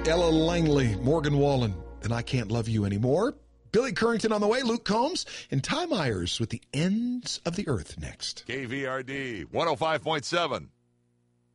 Ella Langley, Morgan Wallen, and I Can't Love You Anymore. Billy Currington on the way, Luke Combs, and Ty Myers with The Ends of the Earth next. KVRD 105.7.